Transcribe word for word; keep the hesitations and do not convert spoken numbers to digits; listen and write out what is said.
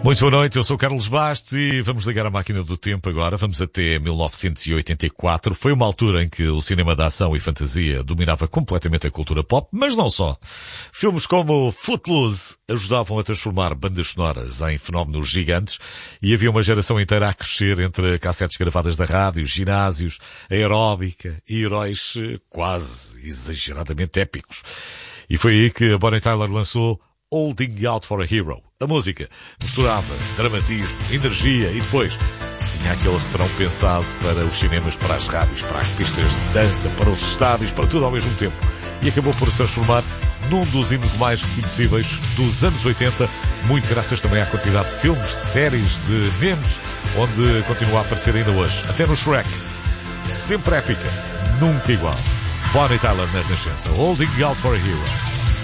Muito boa noite, eu sou o Carlos Bastos e vamos ligar a máquina do tempo agora. Vamos até mil novecentos e oitenta e quatro. Foi uma altura em que o cinema de ação e fantasia dominava completamente a cultura pop, mas não só. Filmes como Footloose ajudavam a transformar bandas sonoras em fenómenos gigantes e havia uma geração inteira a crescer entre cassetes gravadas da rádio, ginásios, aeróbica e heróis quase exageradamente épicos. E foi aí que a Bonnie Tyler lançou Holding Out for a Hero. A música misturava dramatismo, energia e depois tinha aquele refrão pensado para os cinemas, para as rádios, para as pistas de dança, para os estádios, para tudo ao mesmo tempo. E acabou por se transformar num dos hinos mais reconhecíveis dos anos oitenta, muito graças também à quantidade de filmes, de séries, de memes, onde continua a aparecer ainda hoje. Até no Shrek. Sempre épica, nunca igual. Bonnie Tyler na Renascença. Holding Out for a Hero.